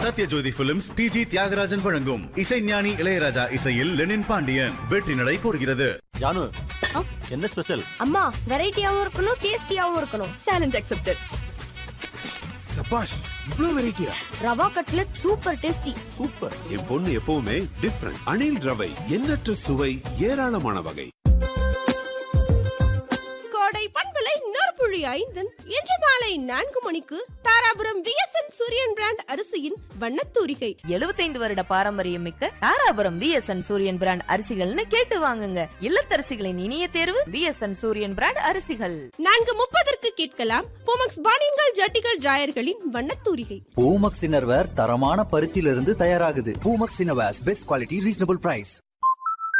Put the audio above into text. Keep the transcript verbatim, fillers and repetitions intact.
Sathyajothi films டிஜி தியாகராஜன் வழங்கும் இசைஞானி இளையராஜா இசையில் லெனின் பாண்டியன் வெற்றி நடை போடுகிறது. ஜானு, என்ன ஸ்பெஷல்? அம்மா, வெரைட்டியாவும் இருக்கணும், டேஸ்டியாவும் இருக்கணும். Challenge accepted. சபாஷ், இவ்ளோ வெரைட்டியா? Rava cutlet super tasty. Super. என் பொண்ணு எப்பவுமே டிஃபரண்ட். அணில் ரவை, எண்ணற்ற சுவை, ஏராளமான வகை. கோடை பண்பலை நொறுப்புழி ஐந்தன் இன்று மாலை நான்கு மணிக்கு தாராபுரம் பிஎஸ்என் சூரியன் பிராண்ட் அரிசியின் வண்ணத்தூரிகை. எழுபத்தைந்து வருட பாரம்பரியம் மிக்க தாராபுரம் பிஎஸ்என் சூரியன் பிராண்ட் அரிசிகள்னு கேட்டு வாங்குங்க. இல்லத்தரசிகளின் இனிய தேர்வு பிஎஸ்என் சூரியன் பிராண்ட் அரிசிகள். நான்கு முப்பதற்கு கேட்கலாம் பூமக்ஸ் பானின்கள் ஜட்டிகள் டிராயர்களின் வண்ணத்தூரிகை. பூமக்ஸ் இன்னர்வேர் தரமான பருத்தியிலிருந்து தயாராகுது. Poomex innerwears best quality, reasonable price.